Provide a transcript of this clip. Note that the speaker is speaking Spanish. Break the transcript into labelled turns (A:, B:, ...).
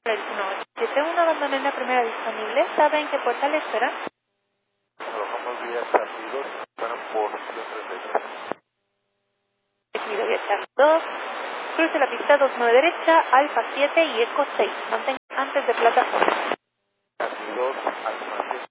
A: 971, abandoné en la primera disponible. ¿Sabe en qué puerta le espera?
B: Trabajamos días partidos, esperan por 133.
A: Recibido vía Charlie 2. Cruce la pista 29 derecha, Alfa 7 y Eco 6. Mantenga antes de plataforma.
B: Casi 2, Alfa 7.